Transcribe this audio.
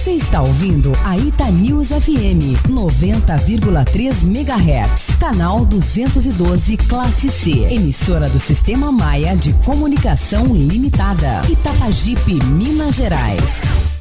Você está ouvindo a Itanews FM 90,3 MHz, canal 212, classe C, emissora do Sistema Maia de Comunicação Limitada, Itapajipe, Minas Gerais.